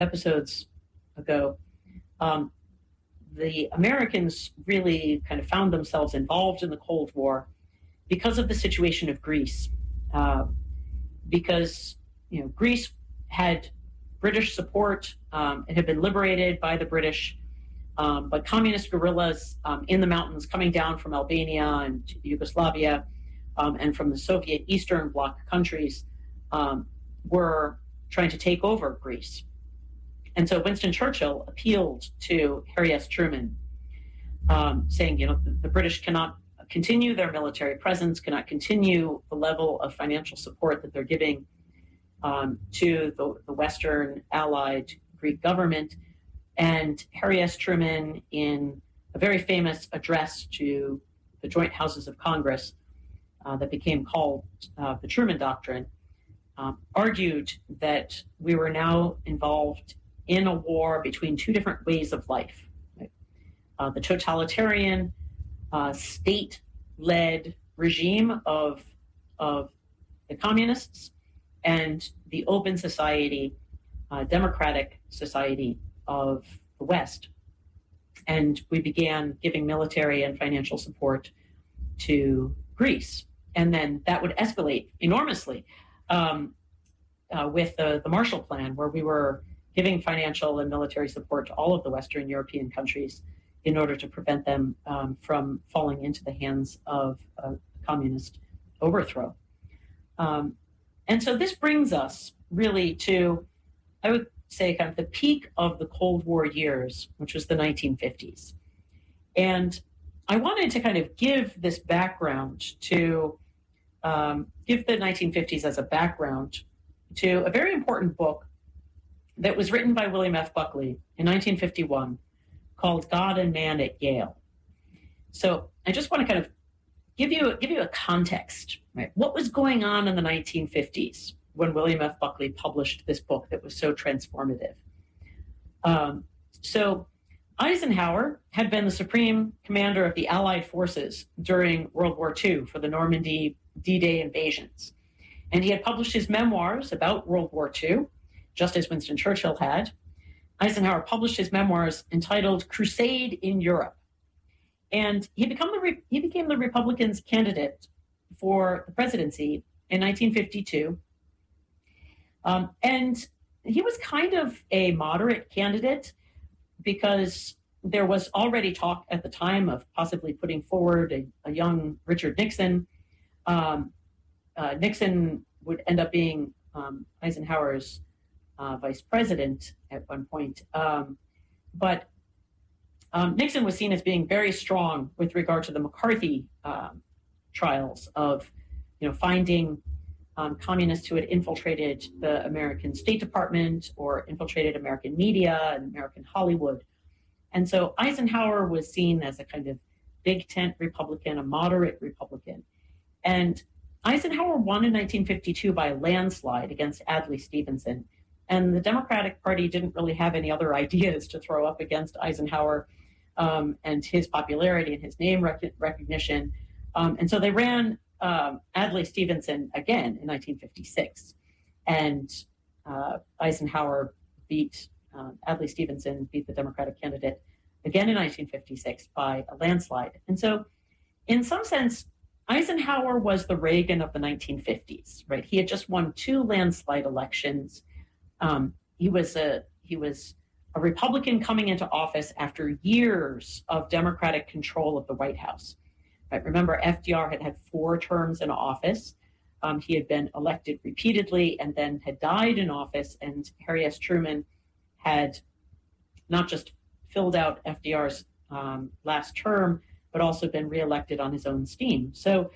episodes ago, the Americans really kind of found themselves involved in the Cold War because of the situation of Greece. Because Greece had British support, it had been liberated by the British, but communist guerrillas in the mountains coming down from Albania and Yugoslavia and from the Soviet Eastern Bloc countries were trying to take over Greece. And so Winston Churchill appealed to Harry S. Truman, saying, the British cannot continue their military presence, cannot continue the level of financial support that they're giving to the Western allied Greek government. And Harry S. Truman, in a very famous address to the Joint Houses of Congress that became called the Truman Doctrine, argued that we were now involved in a war between two different ways of life. Right? The totalitarian state-led regime of the communists and the open society, democratic society of the West. And we began giving military and financial support to Greece. And then that would escalate enormously with the Marshall Plan, where we were giving financial and military support to all of the Western European countries in order to prevent them from falling into the hands of a communist overthrow. And so this brings us really to, I would say, kind of the peak of the Cold War years, which was the 1950s. And I wanted to kind of give this background to, give the 1950s as a background to a very important book that was written by William F. Buckley in 1951 called God and Man at Yale. So I just want to kind of give you a context, right? What was going on in the 1950s when William F. Buckley published this book that was so transformative? So Eisenhower had been the supreme commander of the Allied forces during World War II for the Normandy D-Day invasions. And he had published his memoirs about World War II, just as Winston Churchill had. Eisenhower published his memoirs entitled Crusade in Europe. And he became the Republicans' candidate for the presidency in 1952. And he was kind of a moderate candidate because there was already talk at the time of possibly putting forward a young Richard Nixon. Nixon would end up being Eisenhower's vice president at one point. But Nixon was seen as being very strong with regard to the McCarthy trials of, finding communists who had infiltrated the American State Department or infiltrated American media and American Hollywood. And so Eisenhower was seen as a kind of big tent Republican, a moderate Republican. And Eisenhower won in 1952 by a landslide against Adlai Stevenson. And the Democratic Party didn't really have any other ideas to throw up against Eisenhower and his popularity and his name recognition. And so they ran Adlai Stevenson again in 1956. And Eisenhower beat Adlai Stevenson, beat the Democratic candidate again in 1956 by a landslide. And so in some sense, Eisenhower was the Reagan of the 1950s, right? He had just won 2 landslide elections. He was a Republican coming into office after years of Democratic control of the White House. Right? Remember, FDR had 4 terms in office. He had been elected repeatedly and then had died in office. And Harry S. Truman had not just filled out FDR's last term, but also been reelected on his own steam. So,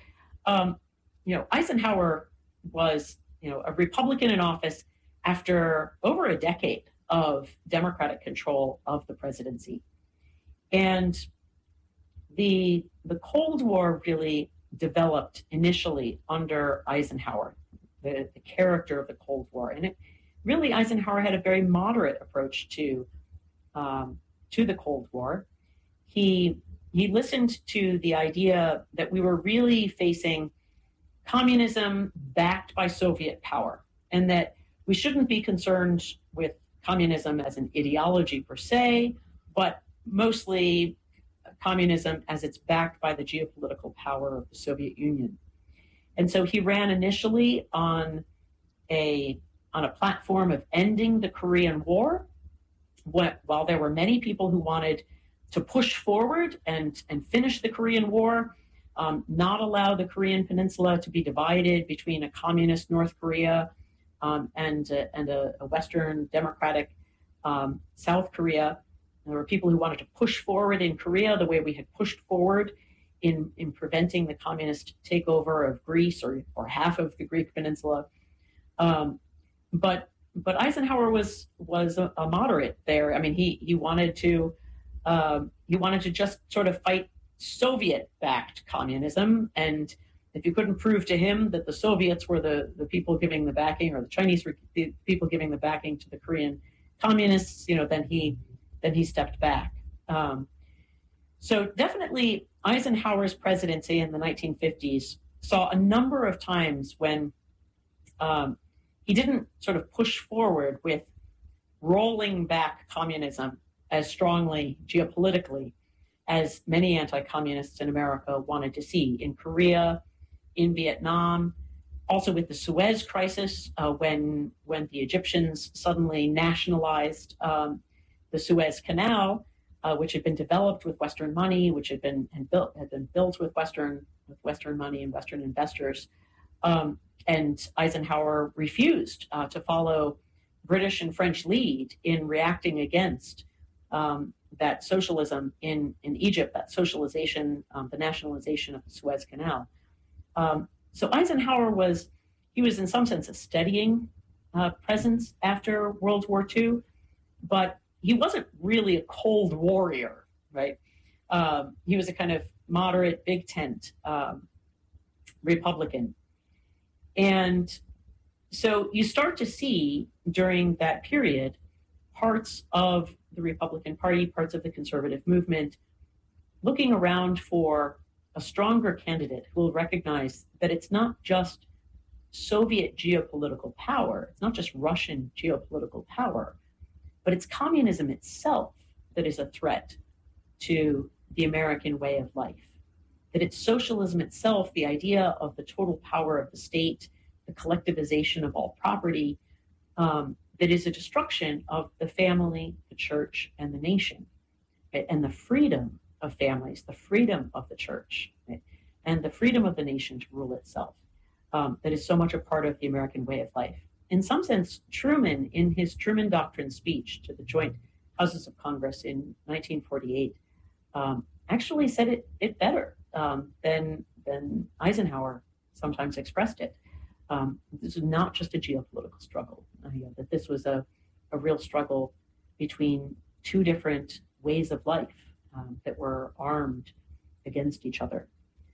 Eisenhower was, a Republican in office after over a decade of Democratic control of the presidency. And the Cold War really developed initially under Eisenhower, the character of the Cold War. And Eisenhower had a very moderate approach to the Cold War. He listened to the idea that we were really facing communism backed by Soviet power, and that we shouldn't be concerned with communism as an ideology per se, but mostly communism as it's backed by the geopolitical power of the Soviet Union. And so he ran initially on a platform of ending the Korean War, while there were many people who wanted to push forward and finish the Korean War, not allow the Korean Peninsula to be divided between a communist North Korea and a Western democratic South Korea. There were people who wanted to push forward in Korea the way we had pushed forward in preventing the communist takeover of Greece or half of the Greek peninsula. But Eisenhower was a moderate there. I mean, he wanted to just sort of fight Soviet-backed communism, and if you couldn't prove to him that the Soviets were the people giving the backing, or the Chinese were the people giving the backing to the Korean communists, then he stepped back. So definitely Eisenhower's presidency in the 1950s saw a number of times when he didn't sort of push forward with rolling back communism as strongly geopolitically as many anti-communists in America wanted to see in Korea, in Vietnam, also with the Suez Crisis, when the Egyptians suddenly nationalized the Suez Canal, which had been developed with Western money, which had been built with Western money and Western investors, and Eisenhower refused to follow British and French lead in reacting against that socialism in Egypt, that socialization, the nationalization of the Suez Canal. So Eisenhower was in some sense a steadying presence after World War II, but he wasn't really a cold warrior, right? He was a kind of moderate, big tent Republican. And so you start to see during that period parts of the Republican Party, parts of the conservative movement, looking around for a stronger candidate who will recognize that it's not just Soviet geopolitical power, it's not just Russian geopolitical power, but it's communism itself that is a threat to the American way of life. That it's socialism itself, the idea of the total power of the state, the collectivization of all property, that is a destruction of the family, the church, and the nation, right? And the freedom of families, the freedom of the church, right? And the freedom of the nation to rule itself, that is so much a part of the American way of life. In some sense, Truman, in his Truman Doctrine speech to the Joint Houses of Congress in 1948, actually said it better than Eisenhower sometimes expressed it. This is not just a geopolitical struggle, that this was a real struggle between two different ways of life that were armed against each other.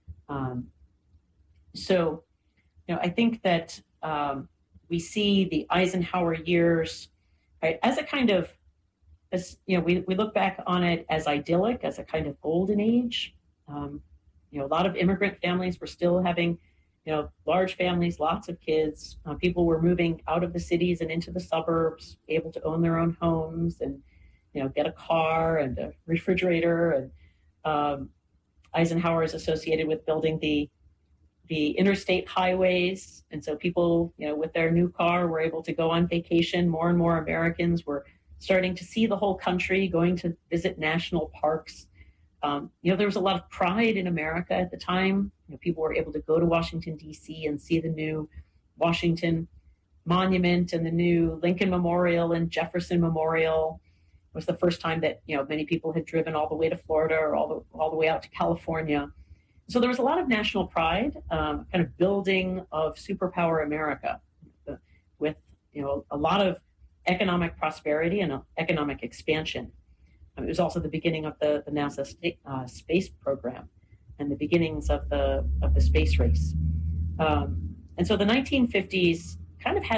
So, I think that we see the Eisenhower years, right, as a kind of, we look back on it as idyllic, as a kind of golden age. A lot of immigrant families were still having large families, lots of kids. People were moving out of the cities and into the suburbs, able to own their own homes and, get a car and a refrigerator. And Eisenhower is associated with building the interstate highways. And so people, with their new car were able to go on vacation. More and more Americans were starting to see the whole country, going to visit national parks. There was a lot of pride in America at the time. People were able to go to Washington, D.C. and see the new Washington Monument and the new Lincoln Memorial and Jefferson Memorial. It was the first time that, many people had driven all the way to Florida or all the way out to California. So there was a lot of national pride, kind of building of superpower America with, a lot of economic prosperity and economic expansion. It was also the beginning of the NASA space program and the beginnings of the space race. And so the 1950s kind of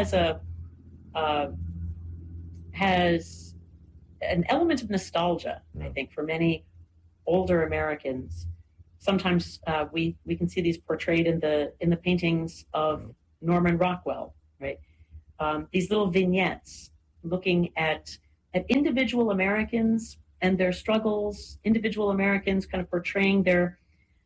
has an element of nostalgia, I think, for many older Americans. Sometimes we can see these portrayed in the paintings of Norman Rockwell, right? These little vignettes looking at individual Americans and their struggles, individual Americans kind of portraying their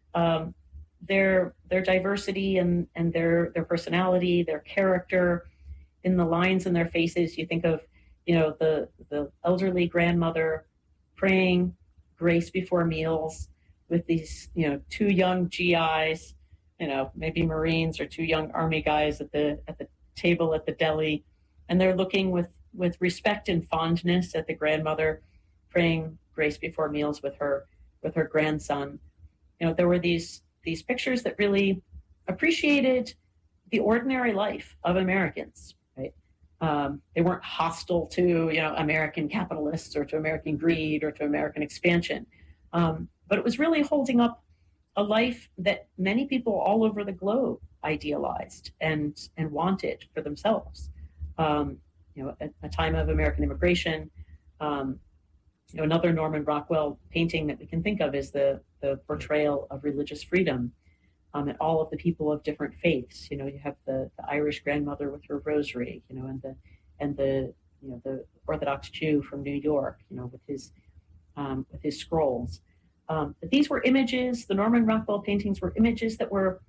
diversity and their personality, their character in the lines in their faces. You think of, the elderly grandmother praying grace before meals with these, two young GIs, maybe Marines or two young Army guys at the table at the deli, and they're looking with respect and fondness at the grandmother praying grace before meals with her grandson. There were these pictures that really appreciated the ordinary life of Americans, right? They weren't hostile to, American capitalists or to American greed or to American expansion. But it was really holding up a life that many people all over the globe idealized and wanted for themselves. A time of American immigration. Another Norman Rockwell painting that we can think of is the portrayal of religious freedom, and all of the people of different faiths. You have the Irish grandmother with her rosary, and the Orthodox Jew from New York, with his scrolls. But these were images. The Norman Rockwell paintings were images that were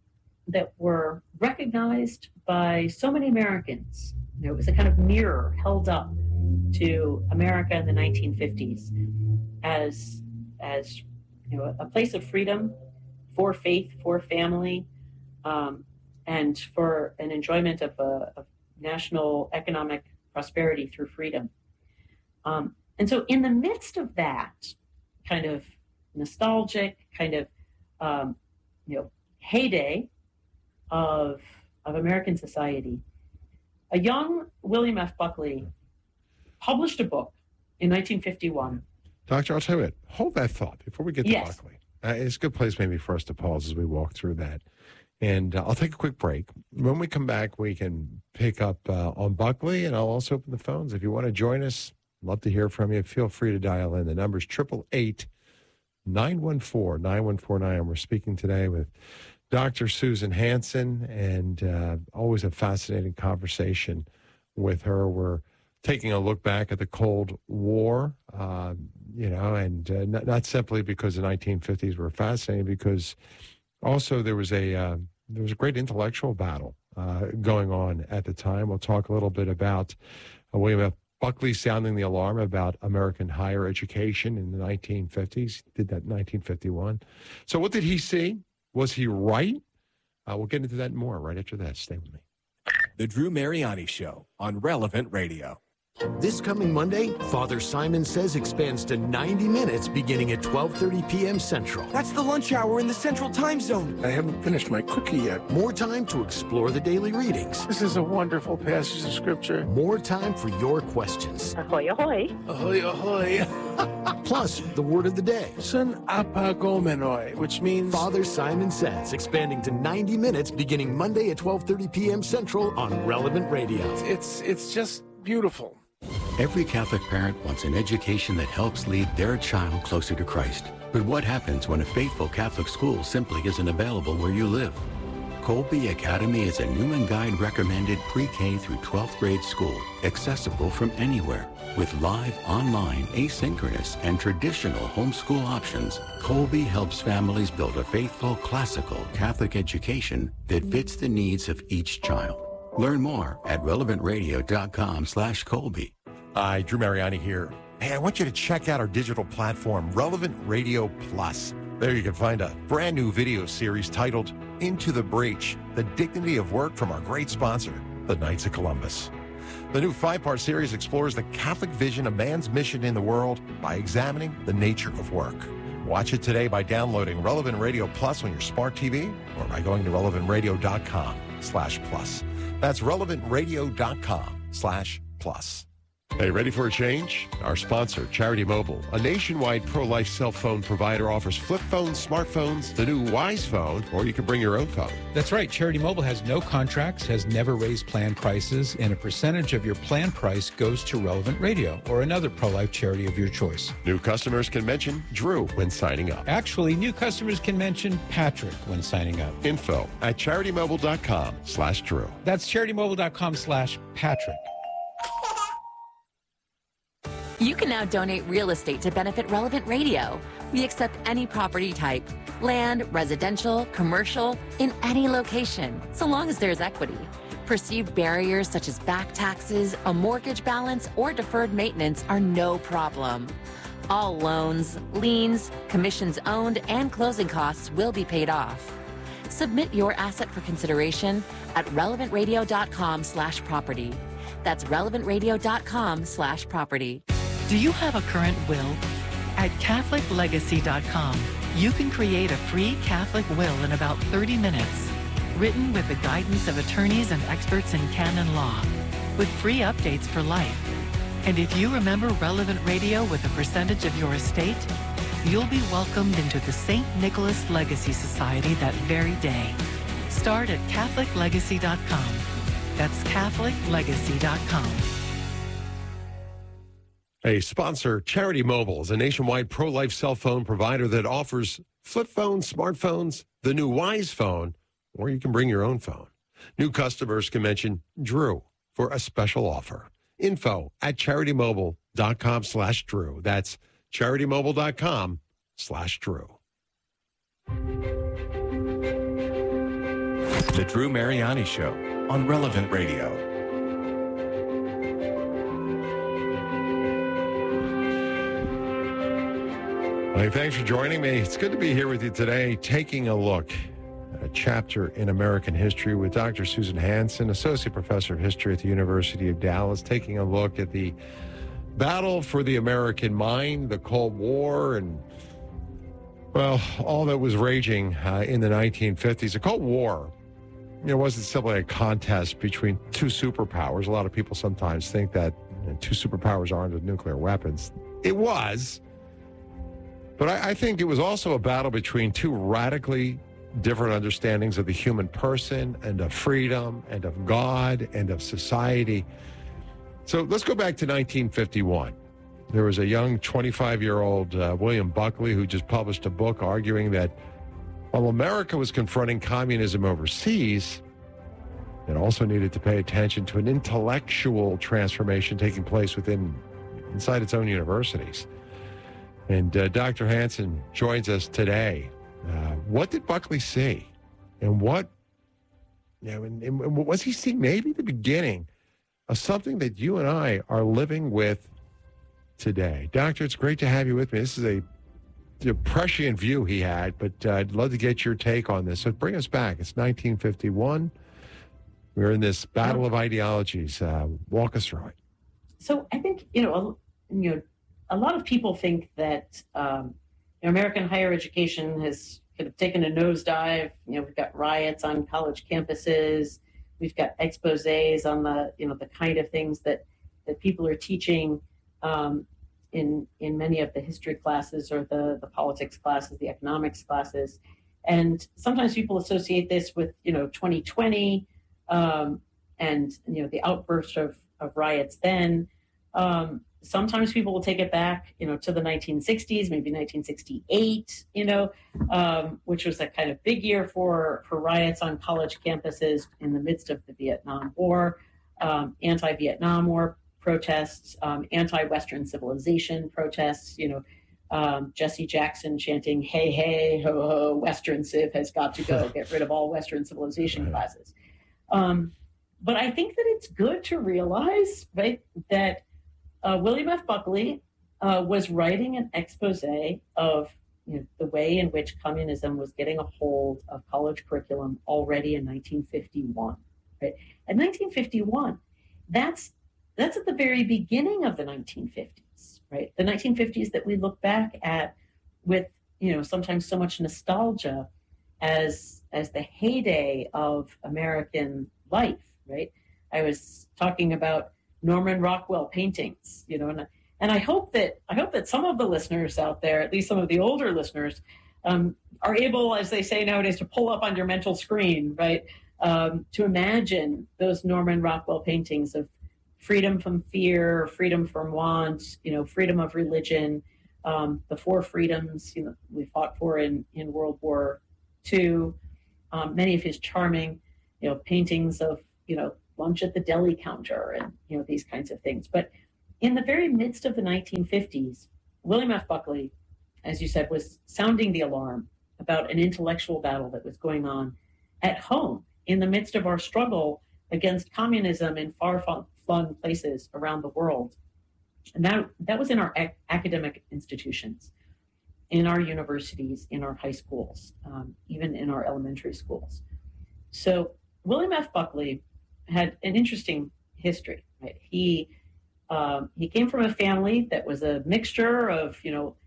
recognized by so many Americans. It was a kind of mirror held up to America in the 1950s as a place of freedom, for faith, for family, and for an enjoyment of national economic prosperity through freedom. And so in the midst of that kind of nostalgic kind of heyday of American society, a young William F. Buckley published a book in 1951. Doctor, I'll tell you what, hold that thought before we get to Buckley. It's a good place maybe for us to pause as we walk through that. And I'll take a quick break. When we come back, we can pick up on Buckley, and I'll also open the phones. If you want to join us, love to hear from you. Feel free to dial in. The number's 888-914-9149. We're speaking today with Dr. Susan Hansen, and always a fascinating conversation with her. We're taking a look back at the Cold War, and not simply because the 1950s were fascinating, because also there was a great intellectual battle going on at the time. We'll talk a little bit about William F. Buckley sounding the alarm about American higher education in the 1950s. He did that in 1951. So what did he see? Was he right? We'll get into that more right after that. Stay with me. The Drew Mariani Show on Relevant Radio. This coming Monday, Father Simon Says expands to 90 minutes beginning at 12:30 p.m. Central. That's the lunch hour in the Central Time Zone. I haven't finished my cookie yet. More time to explore the daily readings. This is a wonderful passage of Scripture. More time for your questions. Ahoy, ahoy. Ahoy, ahoy. Plus, the word of the day. Sun apagomenoi, which means... Father Simon Says, expanding to 90 minutes beginning Monday at 12:30 p.m. Central on Relevant Radio. It's just beautiful. Every Catholic parent wants an education that helps lead their child closer to Christ. But what happens when a faithful Catholic school simply isn't available where you live? Colby Academy is a Newman Guide recommended pre-K through 12th grade school, accessible from anywhere. With live, online, asynchronous, and traditional homeschool options, Colby helps families build a faithful, classical Catholic education that fits the needs of each child. Learn more at relevantradio.com/Colby. Hi, Drew Mariani here. Hey, I want you to check out our digital platform, Relevant Radio Plus. There you can find a brand new video series titled Into the Breach, The Dignity of Work from our great sponsor, the Knights of Columbus. The new 5-part series explores the Catholic vision of man's mission in the world by examining the nature of work. Watch it today by downloading Relevant Radio Plus on your smart TV or by going to relevantradio.com/plus. That's relevantradio.com/plus. Hey, ready for a change? Our sponsor, Charity Mobile, a nationwide pro-life cell phone provider, offers flip phones, smartphones, the new Wise phone, or you can bring your own phone. That's right. Charity Mobile has no contracts, has never raised plan prices, and a percentage of your plan price goes to Relevant Radio or another pro-life charity of your choice. New customers can mention Drew when signing up. Actually, new customers can mention Patrick when signing up. Info at CharityMobile.com/Drew. That's CharityMobile.com/Patrick. You can now donate real estate to benefit Relevant Radio. We accept any property type, land, residential, commercial, in any location, so long as there's equity. Perceived barriers such as back taxes, a mortgage balance, or deferred maintenance are no problem. All loans, liens, commissions owned, and closing costs will be paid off. Submit your asset for consideration at relevantradio.com/property. That's relevantradio.com/property. Do you have a current will? At CatholicLegacy.com, you can create a free Catholic will in about 30 minutes, written with the guidance of attorneys and experts in canon law, with free updates for life. And if you remember Relevant Radio with a percentage of your estate, you'll be welcomed into the St. Nicholas Legacy Society that very day. Start at CatholicLegacy.com. That's CatholicLegacy.com. A sponsor, Charity Mobile, is a nationwide pro-life cell phone provider that offers flip phones, smartphones, the new Wise phone, or you can bring your own phone. New customers can mention Drew for a special offer. Info at CharityMobile.com/Drew. That's CharityMobile.com/Drew. The Drew Mariani Show on Relevant Radio. Hey, thanks for joining me. It's good to be here with you today, taking a look at a chapter in American history with Dr. Susan Hansen, Associate Professor of History at the University of Dallas, taking a look at the battle for the American mind, the Cold War, and, well, all that was raging in the 1950s. The Cold War, wasn't simply a contest between two superpowers. A lot of people sometimes think that two superpowers armed with nuclear weapons. It was. But I think it was also a battle between two radically different understandings of the human person and of freedom and of God and of society. So let's go back to 1951. There was a young 25-year-old William Buckley who just published a book arguing that while America was confronting communism overseas, it also needed to pay attention to an intellectual transformation taking place inside its own universities. And Dr. Hansen joins us today. What did Buckley see? And what was he seeing maybe the beginning of something that you and I are living with today? Doctor, it's great to have you with me. This is a prescient view he had, but I'd love to get your take on this. So bring us back. It's 1951. We're in this battle of ideologies. Walk us through it. So I think, a lot of people think that American higher education has kind of taken a nosedive. We've got riots on college campuses. We've got exposés on the kind of things that people are teaching in many of the history classes or the politics classes, the economics classes. And sometimes people associate this with, 2020 and, the outburst of riots then. Sometimes people will take it back, to the 1960s, maybe 1968, which was a kind of big year for riots on college campuses in the midst of the Vietnam War, anti-Vietnam War protests, anti-Western civilization protests, Jesse Jackson chanting, hey, hey, ho, ho, Western Civ has got to go, get rid of all Western civilization classes. But I think that it's good to realize, right, that William F. Buckley was writing an expose of the way in which communism was getting a hold of college curriculum already in 1951. Right? At 1951, that's at the very beginning of the 1950s, right? The 1950s that we look back at with sometimes so much nostalgia as the heyday of American life, right? I was talking about Norman Rockwell paintings, and I hope that some of the listeners out there, at least some of the older listeners, are able, as they say nowadays, to pull up on your mental screen, right, to imagine those Norman Rockwell paintings of freedom from fear, freedom from want, freedom of religion, the four freedoms, we fought for in World War II. Many of his charming, paintings of, lunch at the deli counter and, these kinds of things. But in the very midst of the 1950s, William F. Buckley, as you said, was sounding the alarm about an intellectual battle that was going on at home in the midst of our struggle against communism in far-flung places around the world. And that was in our academic institutions, in our universities, in our high schools, even in our elementary schools. So William F. Buckley had an interesting history. Right? He came from a family that was a mixture of,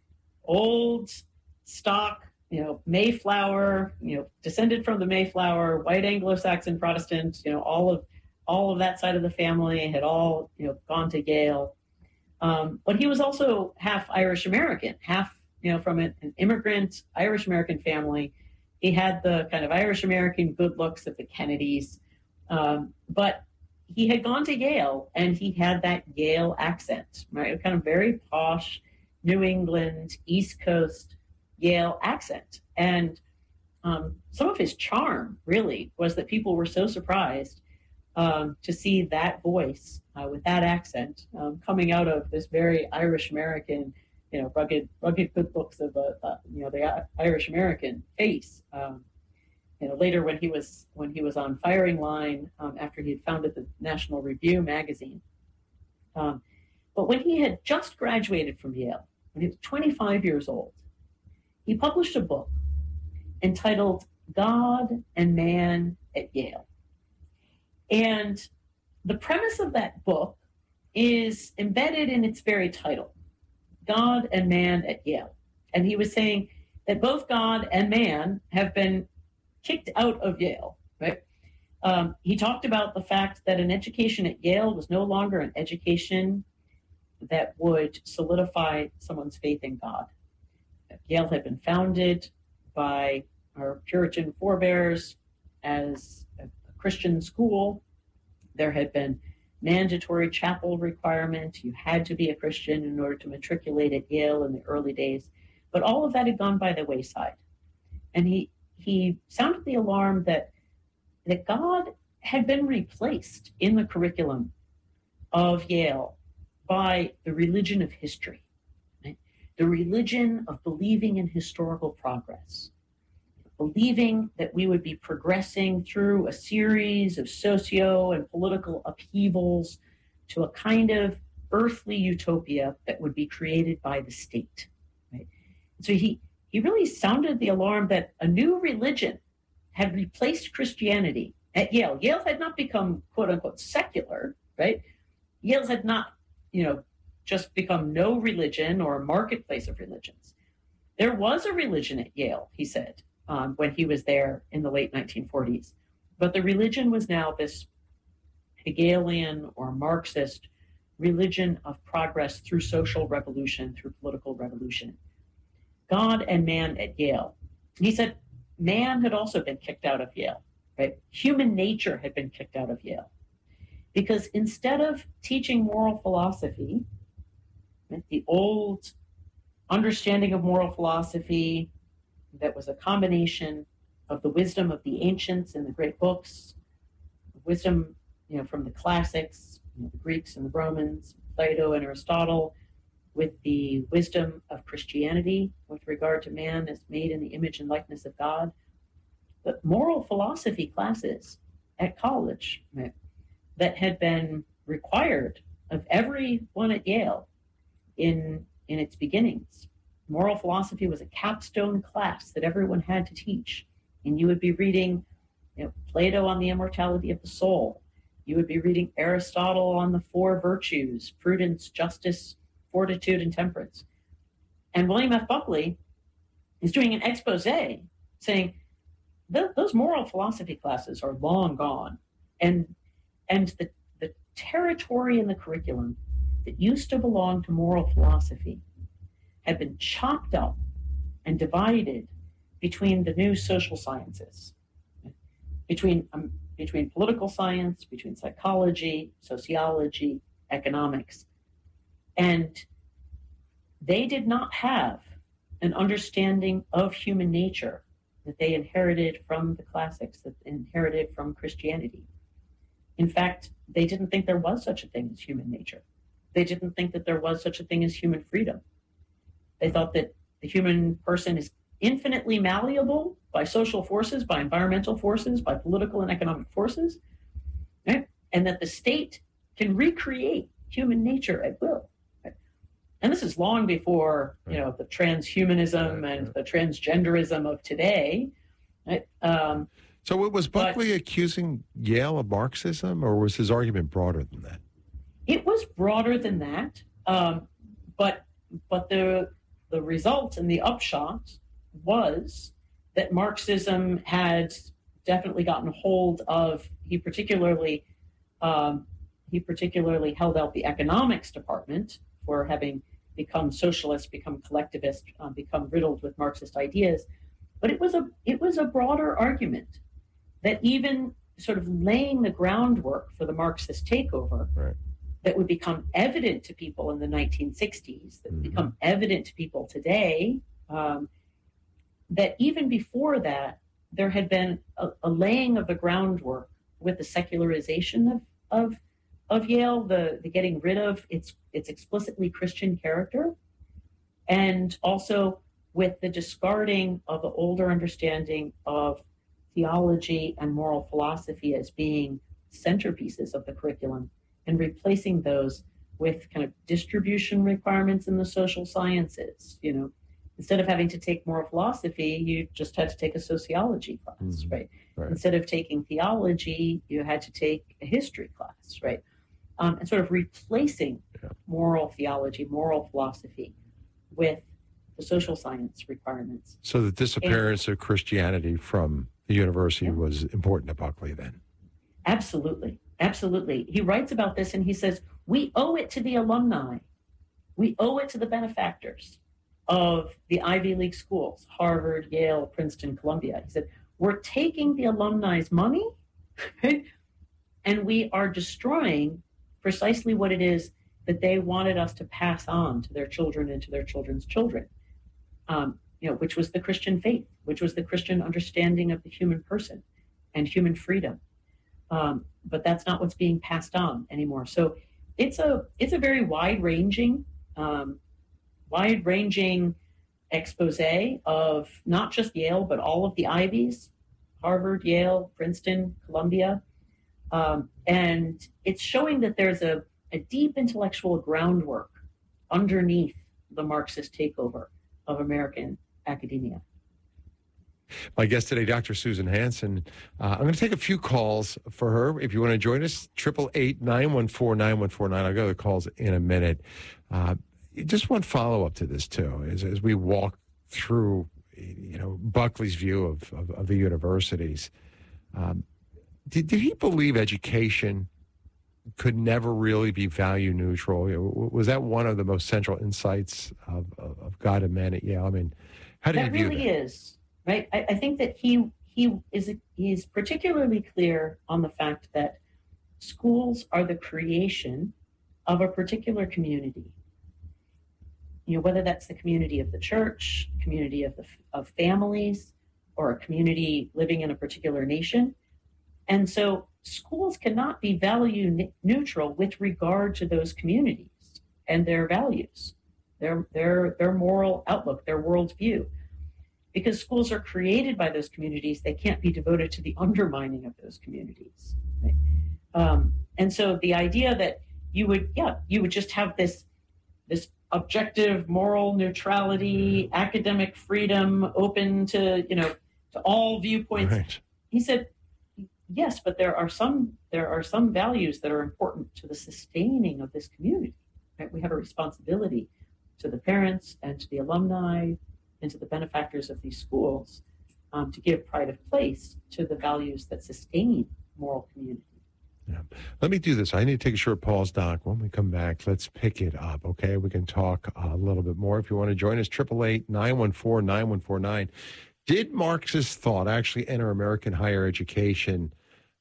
old stock, Mayflower, descended from the Mayflower, white Anglo-Saxon Protestant, all of that side of the family had all, gone to Yale. But he was also half Irish American, half, from an immigrant Irish American family. He had the kind of Irish American good looks of the Kennedys, but he had gone to Yale and he had that Yale accent, right? Kind of very posh New England, East Coast Yale accent. And some of his charm really was that people were so surprised to see that voice with that accent coming out of this very Irish American, rugged good looks of the Irish American face. Later when he was on firing line after he had founded the National Review magazine. But when he had just graduated from Yale, when he was 25 years old, he published a book entitled God and Man at Yale. And the premise of that book is embedded in its very title, God and Man at Yale. And he was saying that both God and man have been kicked out of Yale, right? He talked about the fact that an education at Yale was no longer an education that would solidify someone's faith in God. Yale had been founded by our Puritan forebears as a Christian school. There had been mandatory chapel requirement. You had to be a Christian in order to matriculate at Yale in the early days. But all of that had gone by the wayside. And he sounded the alarm that God had been replaced in the curriculum of Yale by the religion of history, right? The religion of believing in historical progress, believing that we would be progressing through a series of socio and political upheavals to a kind of earthly utopia that would be created by the state. Right? So he really sounded the alarm that a new religion had replaced Christianity at Yale. Yale had not become, quote unquote, secular, right? Yale had not, just become no religion or a marketplace of religions. There was a religion at Yale, he said, when he was there in the late 1940s. But the religion was now this Hegelian or Marxist religion of progress through social revolution, through political revolution. God and Man at Yale. He said man had also been kicked out of Yale, right? Human nature had been kicked out of Yale. Because instead of teaching moral philosophy, right, the old understanding of moral philosophy that was a combination of the wisdom of the ancients and the great books, wisdom from the classics, the Greeks and the Romans, Plato and Aristotle, with the wisdom of Christianity with regard to man as made in the image and likeness of God. But moral philosophy classes at college, right, that had been required of everyone at Yale in its beginnings. Moral philosophy was a capstone class that everyone had to teach. And you would be reading Plato on the immortality of the soul. You would be reading Aristotle on the four virtues, prudence, justice, fortitude, and temperance. And William F. Buckley is doing an expose saying those moral philosophy classes are long gone. And the territory in the curriculum that used to belong to moral philosophy had been chopped up and divided between the new social sciences, between political science, between psychology, sociology, economics. And they did not have an understanding of human nature that they inherited from the classics, that they inherited from Christianity. In fact, they didn't think there was such a thing as human nature. They didn't think that there was such a thing as human freedom. They thought that the human person is infinitely malleable by social forces, by environmental forces, by political and economic forces, right? And that the state can recreate human nature at will. Right? And this is long before, the transhumanism and the transgenderism of today. Right? So was Buckley accusing Yale of Marxism, or was his argument broader than that? It was broader than that, but the result and the upshot was that Marxism had definitely gotten hold of. He particularly held out the economics department for having become socialist, become collectivist, become riddled with Marxist ideas. But it was a broader argument that even sort of laying the groundwork for the Marxist takeover. Right. That would become evident to people in the 1960s, that would become evident to people today, that even before that, there had been a laying of the groundwork with the secularization of Yale, the getting rid of its explicitly Christian character, and also with the discarding of the older understanding of theology and moral philosophy as being centerpieces of the curriculum, and replacing those with kind of distribution requirements in the social sciences. Instead of having to take moral philosophy, you just had to take a sociology class, right? Instead of taking theology, you had to take a history class, right? And sort of replacing moral theology, moral philosophy with the social science requirements. So the disappearance of Christianity from the university was important to Buckley then? Absolutely. Absolutely. He writes about this and he says, we owe it to the alumni. We owe it to the benefactors of the Ivy League schools, Harvard, Yale, Princeton, Columbia. He said, we're taking the alumni's money, right? And we are destroying precisely what it is that they wanted us to pass on to their children and to their children's children, which was the Christian faith, which was the Christian understanding of the human person and human freedom. But that's not what's being passed on anymore. So it's a very wide-ranging expose of not just Yale, but all of the Ivies, Harvard, Yale, Princeton, Columbia. And it's showing that there's a deep intellectual groundwork underneath the Marxist takeover of American academia. My guest today, Dr. Susan Hansen. I'm going to take a few calls for her. If you want to join us, 888-914-9149. I'll go to the calls in a minute. Just one follow-up to this, too, as we walk through, Buckley's view of the universities. Did he believe education could never really be value neutral? Was that one of the most central insights of God and man at Yale? I mean, how did you view that? That really is. Right. I think that he's particularly clear on the fact that schools are the creation of a particular community. Whether that's the community of the church, community of families, or a community living in a particular nation. And so schools cannot be value neutral with regard to those communities and their values, their moral outlook, their worldview. Because schools are created by those communities, they can't be devoted to the undermining of those communities. Right? And so the idea that you would just have this objective moral neutrality, academic freedom, open to all viewpoints. Right. He said, yes, but there are some values that are important to the sustaining of this community. Right? We have a responsibility to the parents and to the alumni and to the benefactors of these schools to give pride of place to the values that sustain moral community. Yeah. Let me do this. I need to take a short pause, Doc. When we come back, let's pick it up, okay? We can talk a little bit more. If you want to join us, 888-914-9149. Did Marxist thought actually enter American higher education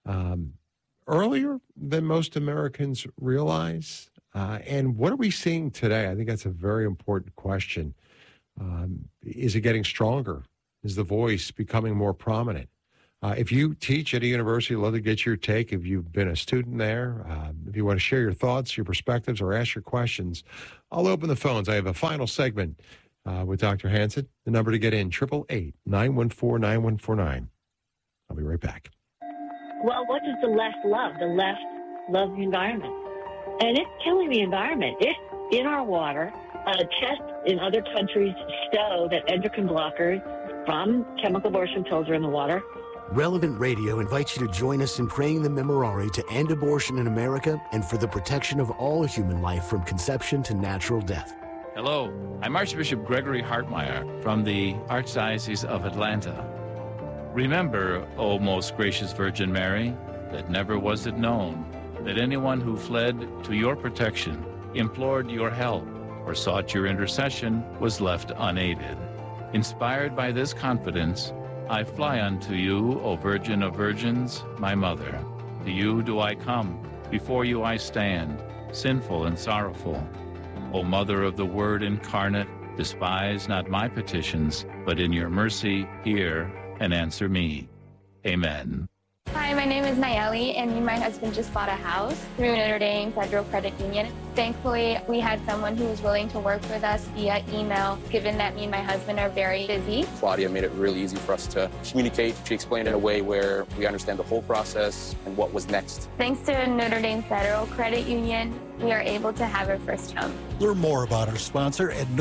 earlier than most Americans realize? And what are we seeing today? I think that's a very important question. Is it getting stronger? Is the voice becoming more prominent? If you teach at a university, I'd love to get your take. If you've been a student there, if you want to share your thoughts, your perspectives, or ask your questions, I'll open the phones. I have a final segment with Dr. Hanson. The number to get in, 888-914-9149. I'll be right back. Well, what does the left love? The left loves the environment. And it's killing the environment. It's in our water. Tests in other countries show that endocrine blockers from chemical abortion pills are in the water. Relevant Radio invites you to join us in praying the Memorare to end abortion in America and for the protection of all human life from conception to natural death. Hello, I'm Archbishop Gregory Hartmeyer from the Archdiocese of Atlanta. Remember, O most gracious Virgin Mary, that never was it known that anyone who fled to your protection, implored your help, or sought your intercession was left unaided. Inspired by this confidence, I fly unto you, O Virgin of Virgins, my Mother. To you do I come, before you I stand, sinful and sorrowful. O Mother of the Word incarnate, despise not my petitions, but in your mercy hear and answer me. Amen. Hi, my name is Nayeli, and me and my husband just bought a house through Notre Dame Federal Credit Union. Thankfully, we had someone who was willing to work with us via email, given that me and my husband are very busy. Claudia made it really easy for us to communicate. She explained it in a way where we understand the whole process and what was next. Thanks to Notre Dame Federal Credit Union, we are able to have our first home. Learn more about our sponsor at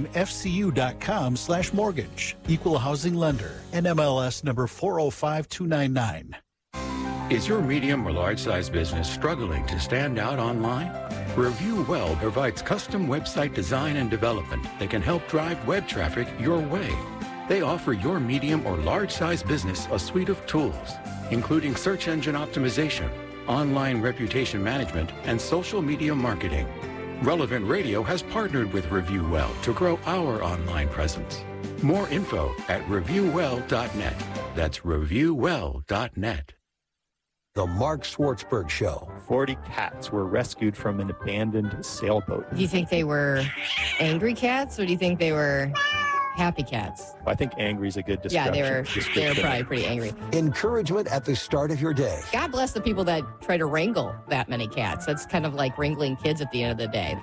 NotreDameFCU.com/mortgage. Equal housing lender. NMLS number 405299. Is your medium or large size business struggling to stand out online? Review Well provides custom website design and development that can help drive web traffic your way. They offer your medium or large size business a suite of tools, including search engine optimization, online reputation management, and social media marketing. Relevant Radio has partnered with Review Well to grow our online presence. More info at reviewwell.net. That's reviewwell.net. The Mark Schwartzberg Show. 40 cats were rescued from an abandoned sailboat. Do you think they were angry cats, or do you think they were happy cats? I think angry is a good description. Yeah, they were probably pretty angry. Encouragement at the start of your day. God bless the people that try to wrangle that many cats. That's kind of like wrangling kids at the end of the day.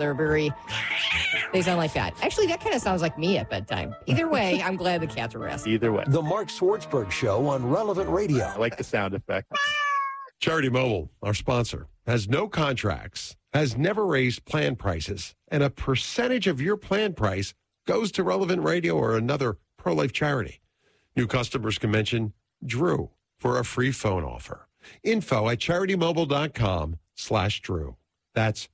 They sound like that. Actually, that kind of sounds like me at bedtime. Either way, I'm glad the cats were rescued. Either way. The Mark Schwartzberg Show on Relevant Radio. I like the sound effect. Charity Mobile, our sponsor, has no contracts, has never raised plan prices, and a percentage of your plan price goes to Relevant Radio or another pro-life charity. New customers can mention Drew for a free phone offer. Info at CharityMobile.com/Drew. That's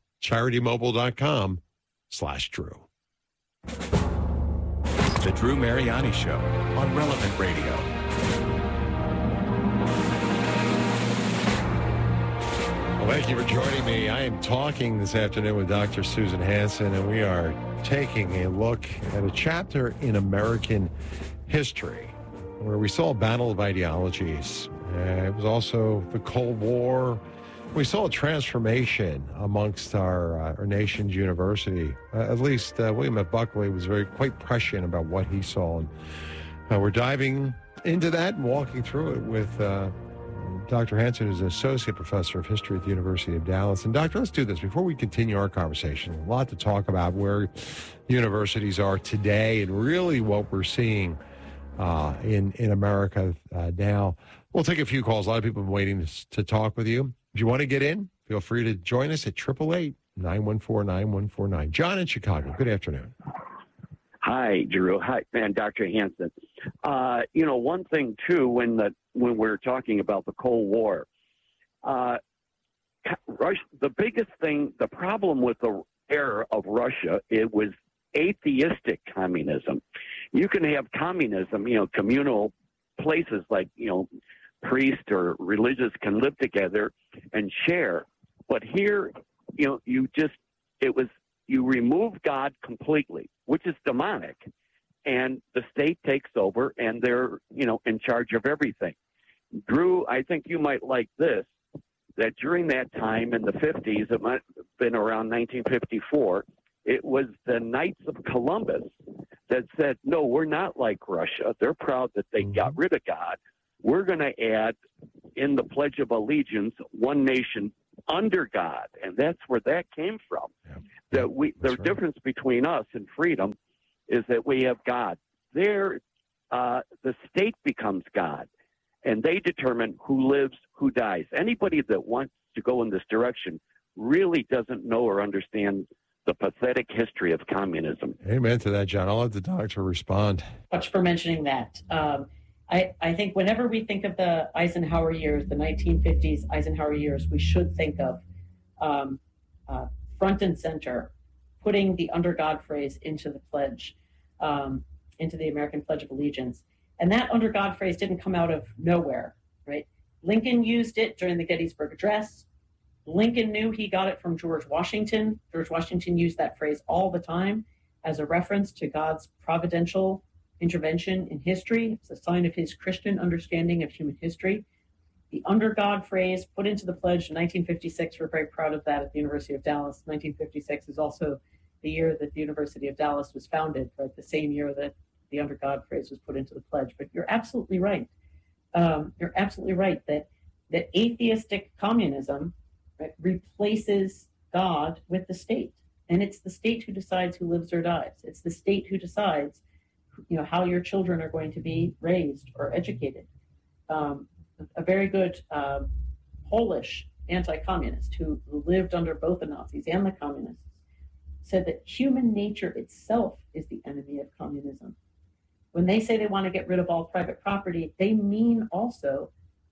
CharityMobile.com/Drew. The Drew Mariani Show on Relevant Radio. Thank you for joining me. I am talking this afternoon with Dr. Susan Hanson, and we are taking a look at a chapter in American history where we saw a battle of ideologies. It was also the Cold War. We saw a transformation amongst our nation's university. At least William F. Buckley was quite prescient about what he saw. And we're diving into that and walking through it with Dr. Hanson is an associate professor of history at the University of Dallas. And Doctor, let's do this. Before we continue our conversation, a lot to talk about where universities are today and really what we're seeing in America now. We'll take a few calls. A lot of people have been waiting to talk with you. If you want to get in, feel free to join us at 888-914-9149. John in Chicago, good afternoon. Hi, Drew. Hi, and Dr. Hanson. One thing, too, when we're talking about the Cold War, the biggest thing, the problem with the era of Russia, it was atheistic communism. You can have communism, communal places like, priests or religious can live together and share. But here, you remove God completely, which is demonic, and the state takes over and they're, in charge of everything. Drew, I think you might like this, that during that time in the 50s, it might have been around 1954, it was the Knights of Columbus that said, no, we're not like Russia. They're proud that they got rid of God. we're going to add in the Pledge of Allegiance, one nation under God. And that's where that came from. Yeah. The difference between us and freedom is that we have God. There, the state becomes God, and they determine who lives, who dies. Anybody that wants to go in this direction really doesn't know or understand the pathetic history of communism. Amen to that, John. I'll let the doctor respond. Much for mentioning that. I think whenever we think of the Eisenhower years, the 1950s Eisenhower years, we should think of front and center, putting the under God phrase into the pledge, into the American Pledge of Allegiance. And that under God phrase didn't come out of nowhere, right? Lincoln used it during the Gettysburg Address. Lincoln knew he got it from George Washington. George Washington used that phrase all the time as a reference to God's providential intervention in history. It's a sign of his Christian understanding of human history. The under God phrase put into the pledge in 1956, we're very proud of that at the University of Dallas. 1956 is also the year that the University of Dallas was founded, right? The same year that the under God phrase was put into the pledge. But you're absolutely right. You're absolutely right that atheistic communism, right, replaces God with the state. And it's the state who decides who lives or dies. It's the state who decides, how your children are going to be raised or educated. A very good Polish anti-communist who lived under both the Nazis and the communists said that human nature itself is the enemy of communism. When they say they want to get rid of all private property, they mean also,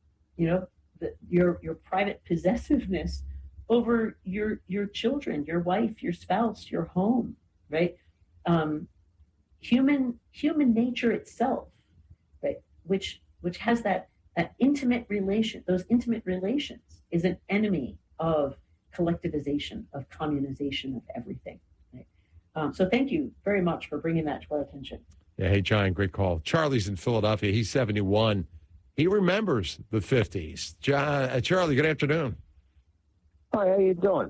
your private possessiveness over your children, your wife, your spouse, your home, right? Human nature itself, right, which has that intimate relation, those intimate relations, is an enemy of collectivization, of communization of everything. Right? So thank you very much for bringing that to our attention. Yeah, hey, John, great call. Charlie's in Philadelphia. He's 71. He remembers the 50s. Charlie, good afternoon. Hi, how you doing?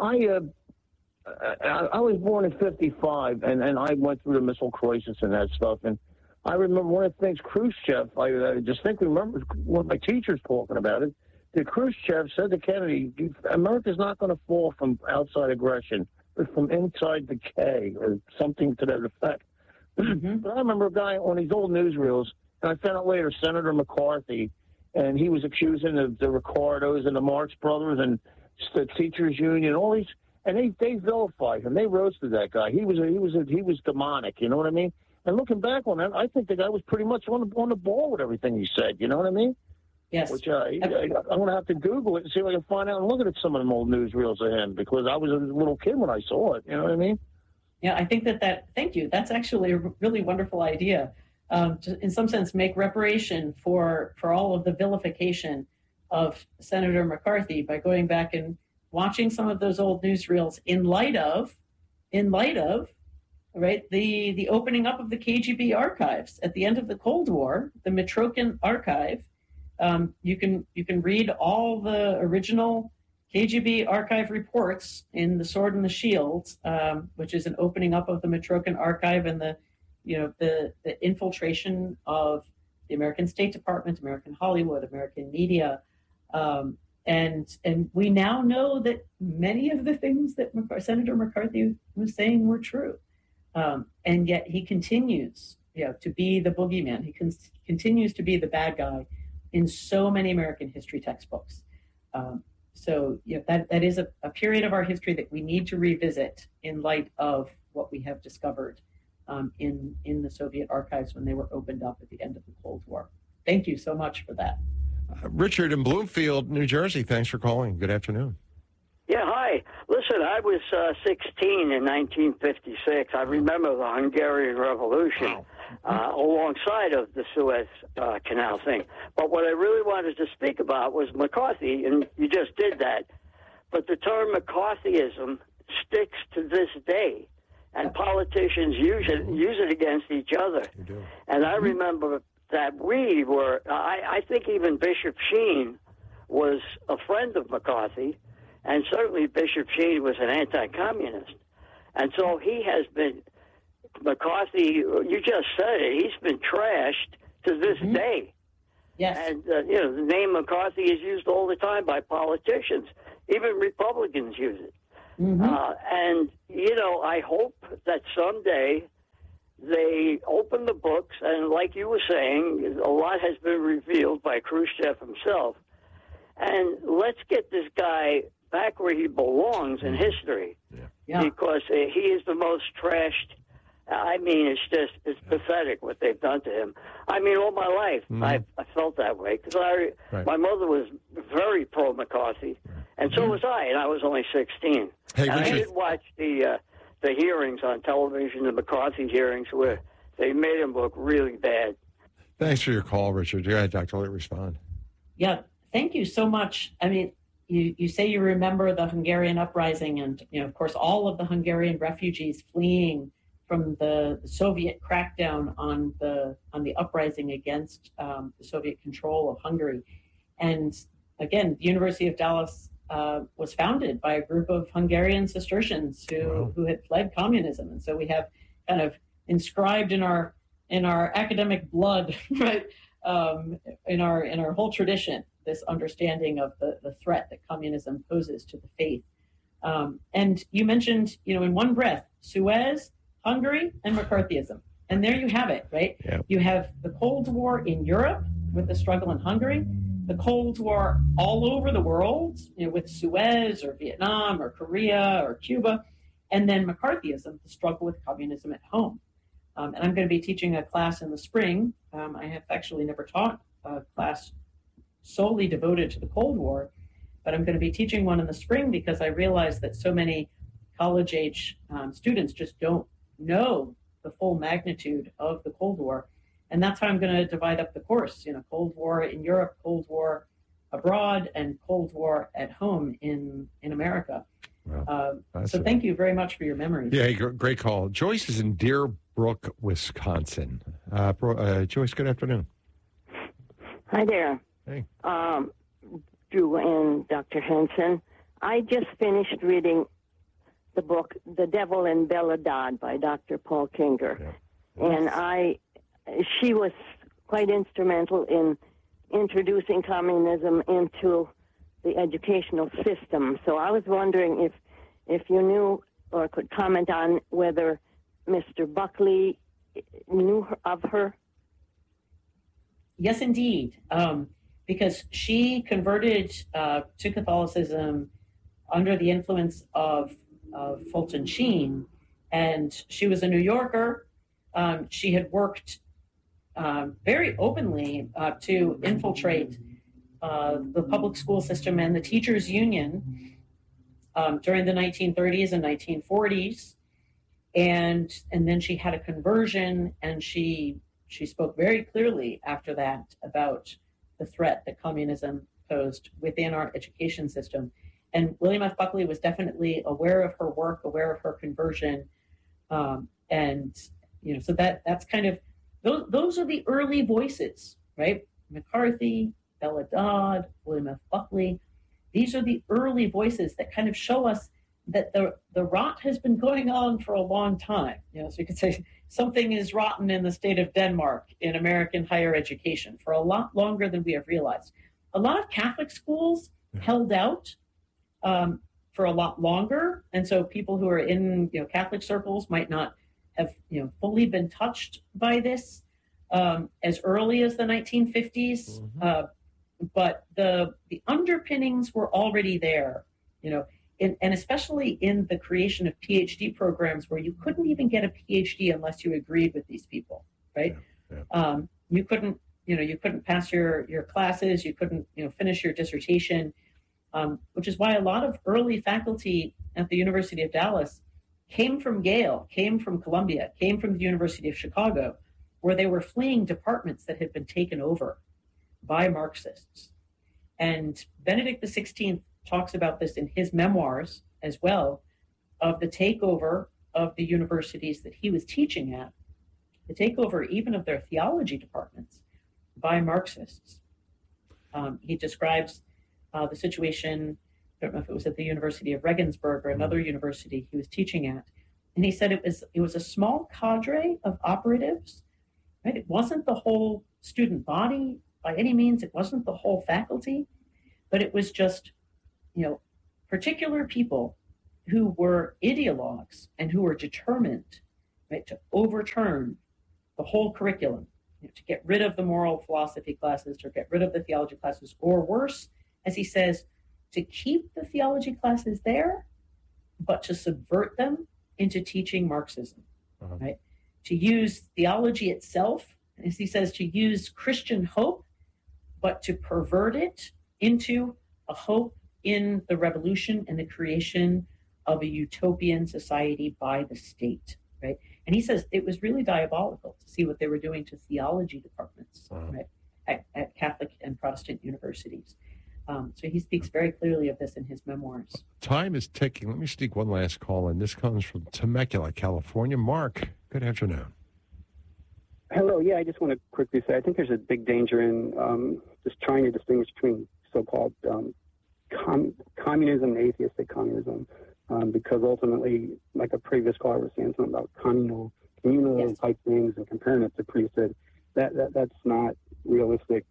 I was born in 55, and I went through the missile crisis and that stuff. And I remember one of the things Khrushchev, I distinctly remember one of my teachers talking about it, that Khrushchev said to Kennedy, America's not going to fall from outside aggression, but from inside decay, or something to that effect. Mm-hmm. But I remember a guy on these old newsreels, and I found out later, Senator McCarthy, and he was accusing the Ricardos and the Marx Brothers and the teachers union, all these, and they vilified him. They roasted that guy. He was demonic. You know what I mean? And looking back on that, I think the guy was pretty much on the ball with everything he said. You know what I mean? Yes. Which I'm going to have to Google it and see if I can find out and look at some of them old newsreels of him, because I was a little kid when I saw it. You know what I mean? Yeah, I think thank you. That's actually a really wonderful idea. To, in some sense, make reparation for all of the vilification of Senator McCarthy by going back and watching some of those old newsreels in light of, right, the opening up of the KGB archives at the end of the Cold War, the Mitrokhin archive. You can read all the original KGB archive reports in The Sword and the Shield, which is an opening up of the Mitrokhin archive and the infiltration of the American State Department, American Hollywood, American media. And we now know that many of the things that Senator McCarthy was saying were true. And yet he continues, to be the boogeyman. He continues to be the bad guy in so many American history textbooks. So that is a period of our history that we need to revisit in light of what we have discovered in the Soviet archives when they were opened up at the end of the Cold War. Thank you so much for that. Richard in Bloomfield, New Jersey, thanks for calling. Good afternoon. Yeah, hi. Listen, I was 16 in 1956. I remember the Hungarian Revolution alongside of the Suez Canal thing. But what I really wanted to speak about was McCarthy, and you just did that. But the term McCarthyism sticks to this day, and politicians use it against each other. And I remember that we were, I think even Bishop Sheen was a friend of McCarthy, and certainly Bishop Sheen was an anti-communist. And so he has been, McCarthy, you just said it, he's been trashed to this day. Yes. And, the name McCarthy is used all the time by politicians. Even Republicans use it. Mm-hmm. And, I hope that someday they open the books, and like you were saying, a lot has been revealed by Khrushchev himself. And let's get this guy back where he belongs in history. Yeah. Because he is the most trashed. I mean, it's pathetic what they've done to him. I mean, all my life, I felt that way. Because my mother was very pro-McCarthy, and so was I, and I was only 16. Hey, and I Richard. did watch the hearings on television, the McCarthy hearings, where they made him look really bad. Thanks for your call, Richard. Go ahead, Dr. Let respond. Yeah, thank you so much. I mean, you say you remember the Hungarian uprising and, of course, all of the Hungarian refugees fleeing from the Soviet crackdown on the uprising against the Soviet control of Hungary. And again, the University of Dallas was founded by a group of Hungarian Cistercians who had fled communism. And so we have kind of inscribed in our academic blood, right, in our whole tradition, this understanding of the threat that communism poses to the faith. And you mentioned, in one breath, Suez, Hungary, and McCarthyism. And there you have it, right? Yeah. You have the Cold War in Europe with the struggle in Hungary, the Cold War all over the world, with Suez or Vietnam or Korea or Cuba, and then McCarthyism, the struggle with communism at home. And I'm going to be teaching a class in the spring. I have actually never taught a class solely devoted to the Cold War, but I'm going to be teaching one in the spring because I realize that so many college-age students just don't know the full magnitude of the Cold War. And that's how I'm going to divide up the course, Cold War in Europe, Cold War abroad, and Cold War at home in America. Wow. So thank you very much for your memories. Yeah, great call. Joyce is in Deer Brook, Wisconsin. Joyce, good afternoon. Hi there. Hey. Drew and Dr. Henson. I just finished reading the book The Devil in Bella Dodd by Dr. Paul Kinger. Yeah. And she was quite instrumental in introducing communism into the educational system. So I was wondering if you knew or could comment on whether Mr. Buckley knew of her. Yes, indeed. Because she converted to Catholicism under the influence of Fulton Sheen, and she was a New Yorker. She had worked very openly to infiltrate the public school system and the teachers' union during the 1930s and 1940s, and then she had a conversion, and she spoke very clearly after that about the threat that communism posed within our education system. And William F. Buckley was definitely aware of her work, aware of her conversion, and so that's kind of those are the early voices, right? McCarthy, Bella Dodd, William F. Buckley. These are the early voices that kind of show us that the rot has been going on for a long time. So you could say something is rotten in the state of Denmark in American higher education for a lot longer than we have realized. A lot of Catholic schools held out for a lot longer, and so people who are in Catholic circles might not have fully been touched by this as early as the 1950s. But the underpinnings were already there, and especially in the creation of PhD programs where you couldn't even get a PhD unless you agreed with these people, right? You couldn't, you couldn't pass your classes, you couldn't, finish your dissertation, which is why a lot of early faculty at the University of Dallas came from Yale, came from Columbia, came from the University of Chicago, where they were fleeing departments that had been taken over by Marxists. And Benedict XVI talks about this in his memoirs as well, of the takeover of the universities that he was teaching at, the takeover even of their theology departments by Marxists. He describes the situation, I don't know if it was at the University of Regensburg or another university he was teaching at, and he said it was a small cadre of operatives, right? It wasn't the whole student body. by any means, it wasn't the whole faculty, but it was just, particular people who were ideologues and who were determined, right, to overturn the whole curriculum, to get rid of the moral philosophy classes, to get rid of the theology classes, or worse, as he says, to keep the theology classes there, but to subvert them into teaching Marxism, right? To use theology itself, as he says, to use Christian hope, but to pervert it into a hope in the revolution and the creation of a utopian society by the state, right? And he says it was really diabolical to see what they were doing to theology departments, right, at Catholic and Protestant universities. So he speaks very clearly of this in his memoirs. Time is ticking. Let me sneak one last call in. This comes from Temecula, California. Mark, good afternoon. Hello. Yeah, I just want to quickly say I think there's a big danger in just trying to distinguish between so-called communism and atheistic communism, because ultimately, like a previous caller was saying something about communal yes. type things and comparing it to priesthood, that's not realistic.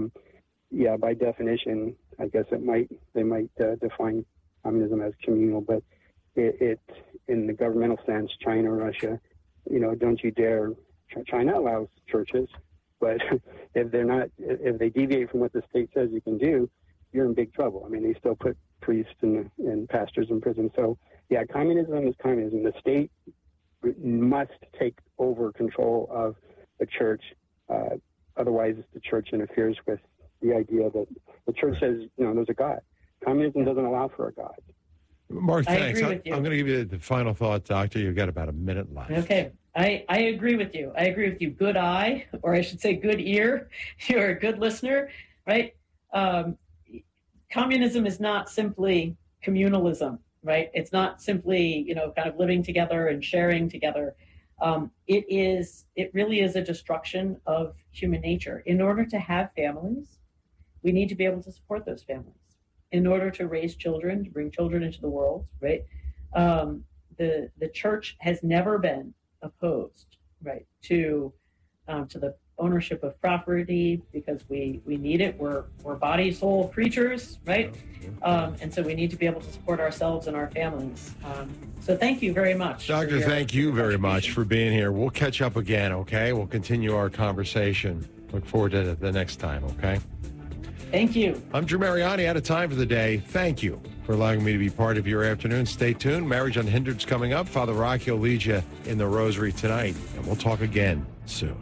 By definition, I guess they might define communism as communal, but it in the governmental sense, China, Russia, don't you dare. China allows churches, but if they deviate from what the state says you can do, you're in big trouble. I mean, they still put priests and pastors in prison. So, yeah, communism is communism. The state must take over control of the church. Otherwise, the church interferes with the idea that the church says, there's a God. Communism doesn't allow for a God. Mark, thanks. I agree with you. I'm going to give you the final thought, Doctor. You've got about a minute left. Okay. I agree with you. I agree with you. Good eye, or I should say good ear. You're a good listener, right? Communism is not simply communalism, right? It's not simply, kind of living together and sharing together. It really is a destruction of human nature. In order to have families, we need to be able to support those families. In order to raise children, to bring children into the world, right? The church has never been opposed, right, to the ownership of property, because we need it. We're body, soul creatures, right? And so we need to be able to support ourselves and our families. So thank you very much. Doctor, thank you very much for being here. We'll catch up again, okay? We'll continue our conversation. Look forward to the next time, okay? Thank you. I'm Drew Mariani, out of time for the day. Thank you for allowing me to be part of your afternoon. Stay tuned. Marriage Unhindered's coming up. Father Rocky will lead you in the rosary tonight, and we'll talk again soon.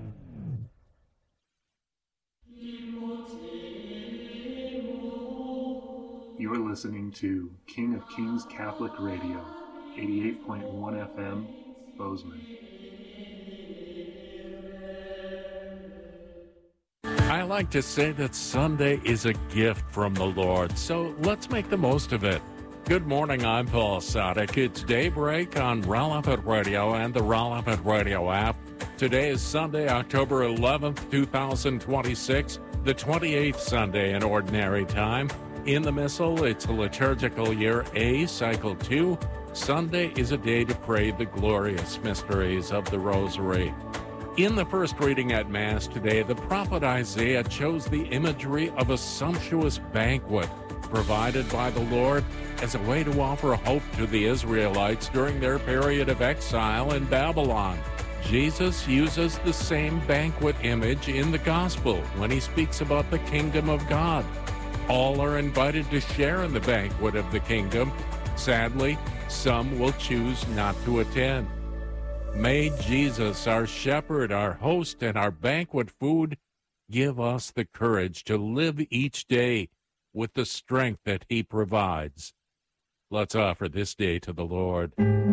You are listening to King of Kings Catholic Radio, 88.1 FM, Bozeman. I like to say that Sunday is a gift from the Lord, so let's make the most of it. Good morning, I'm Paul Sadek. It's Daybreak on Relevant Radio and the Relevant Radio app. Today is Sunday, October 11th, 2026, the 28th Sunday in Ordinary Time. In the Missal, it's liturgical year A, cycle 2. Sunday is a day to pray the glorious mysteries of the Rosary. In the first reading at Mass today, the prophet Isaiah chose the imagery of a sumptuous banquet provided by the Lord as a way to offer hope to the Israelites during their period of exile in Babylon. Jesus uses the same banquet image in the Gospel when he speaks about the kingdom of God. All are invited to share in the banquet of the kingdom. Sadly, some will choose not to attend. May Jesus, our shepherd, our host, and our banquet food, give us the courage to live each day with the strength that he provides. Let's offer this day to the Lord.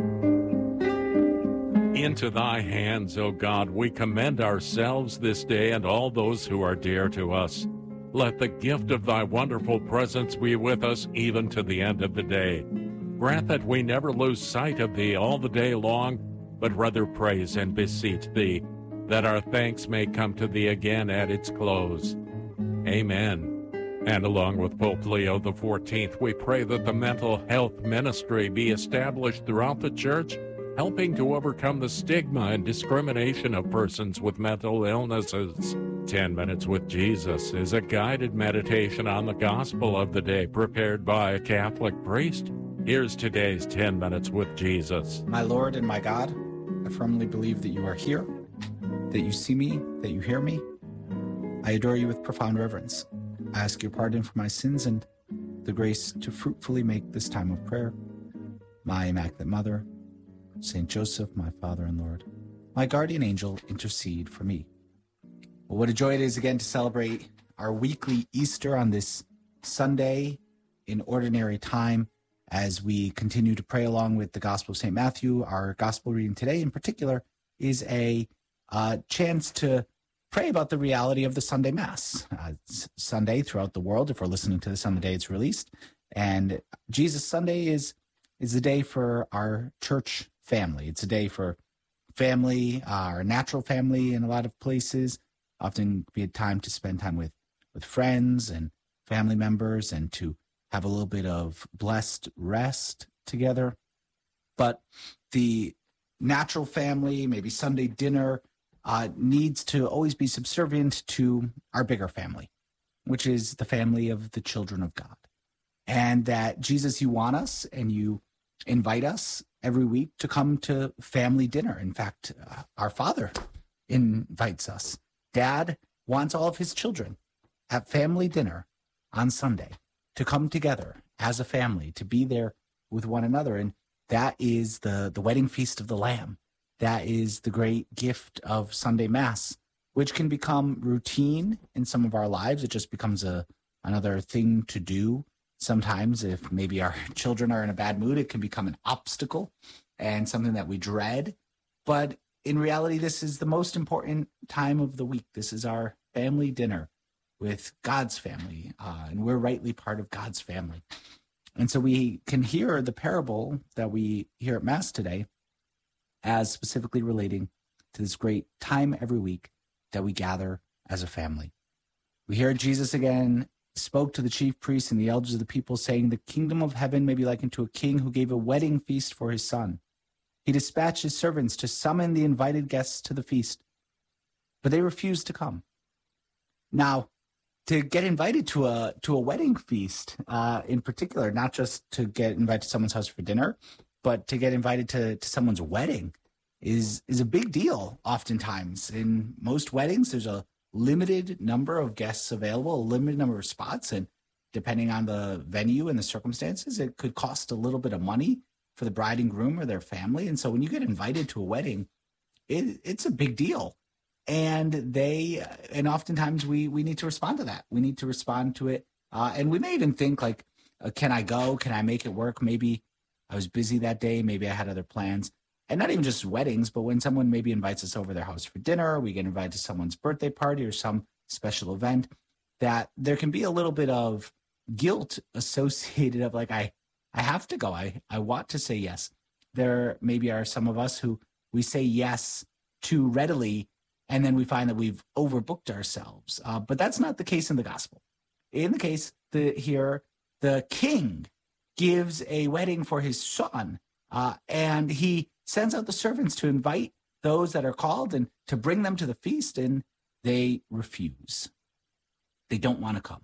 Into thy hands, O God, we commend ourselves this day and all those who are dear to us. Let the gift of thy wonderful presence be with us even to the end of the day. Grant that we never lose sight of thee all the day long, but rather praise and beseech thee, that our thanks may come to thee again at its close. Amen. And along with Pope Leo XIV, we pray that the mental health ministry be established throughout the Church helping to overcome the stigma and discrimination of persons with mental illnesses. 10 Minutes with Jesus is a guided meditation on the gospel of the day prepared by a Catholic priest. Here's today's 10 Minutes with Jesus. My Lord and my God, I firmly believe that you are here, that you see me, that you hear me. I adore you with profound reverence. I ask your pardon for my sins and the grace to fruitfully make this time of prayer. My Immaculate Mother, Saint Joseph, my Father and Lord, my guardian angel, intercede for me. Well, what a joy it is again to celebrate our weekly Easter on this Sunday in ordinary time as we continue to pray along with the Gospel of St. Matthew. Our Gospel reading today in particular is a chance to pray about the reality of the Sunday Mass. It's Sunday throughout the world, if we're listening to this on the day it's released. And Jesus Sunday is the day for our church family. It's a day for family, our natural family in a lot of places. Often be a time to spend time with friends and family members and to have a little bit of blessed rest together. But the natural family, maybe Sunday dinner, needs to always be subservient to our bigger family, which is the family of the children of God. And that, Jesus, you want us and you invite us every week to come to family dinner. In fact, our Father invites us. Dad wants all of his children at family dinner on Sunday to come together as a family, to be there with one another. And that is the wedding feast of the Lamb. That is the great gift of Sunday Mass, which can become routine in some of our lives. It just becomes another thing to do. Sometimes if maybe our children are in a bad mood, it can become an obstacle and something that we dread. But in reality, this is the most important time of the week. This is our family dinner with God's family, and we're rightly part of God's family. And so we can hear the parable that we hear at Mass today as specifically relating to this great time every week that we gather as a family. We hear Jesus again spoke to the chief priests and the elders of the people, saying, "The kingdom of heaven may be likened to a king who gave a wedding feast for his son. He dispatched his servants to summon the invited guests to the feast, but they refused to come." Now, to get invited to a wedding feast, in particular, not just to get invited to someone's house for dinner, but to get invited to someone's wedding is a big deal oftentimes. In most weddings, there's a limited number of guests available, a limited number of spots, and depending on the venue and the circumstances, it could cost a little bit of money for the bride and groom or their family. And so when you get invited to a wedding, it's a big deal. And oftentimes we need to respond to that. We need to respond to it. And we may even think like, can I go? Can I make it work? Maybe I was busy that day. Maybe I had other plans. And not even just weddings, but when someone maybe invites us over their house for dinner, we get invited to someone's birthday party or some special event, that there can be a little bit of guilt associated of like, I have to go. I want to say yes. There maybe are some of us who we say yes too readily, and then we find that we've overbooked ourselves. But that's not the case in the gospel. In the case here, the king gives a wedding for his son, and he sends out the servants to invite those that are called and to bring them to the feast, and they refuse. They don't want to come.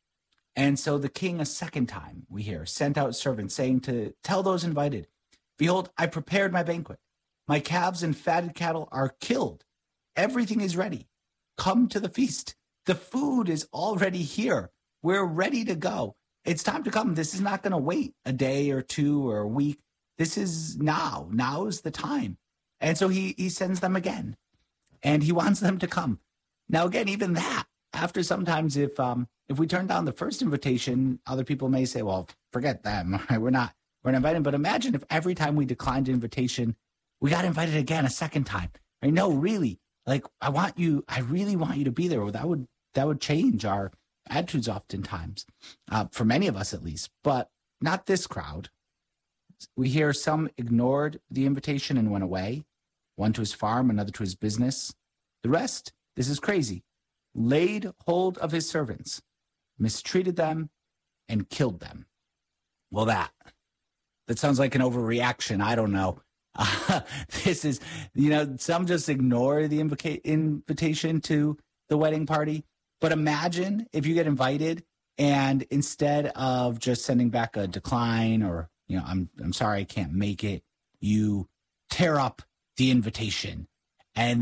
And so the king, a second time, we hear, sent out servants saying to tell those invited, "Behold, I prepared my banquet. My calves and fatted cattle are killed. Everything is ready. Come to the feast. The food is already here. We're ready to go. It's time to come. This is not going to wait a day or two or a week. This is now. Now is the time." And so he sends them again, and he wants them to come. Now, again, even that, after sometimes if we turn down the first invitation, other people may say, well, forget them. We're not invited. But imagine if every time we declined an invitation, we got invited again a second time. I know, really, like, I really want you to be there. Well, that would change our attitudes oftentimes, for many of us at least, but not this crowd. We hear some ignored the invitation and went away, one to his farm, another to his business. The rest, this is crazy, laid hold of his servants, mistreated them, and killed them. Well, that sounds like an overreaction. I don't know. This is, some just ignore the invitation to the wedding party. But imagine if you get invited and instead of just sending back a decline or, I'm sorry, I can't make it, you tear up the invitation and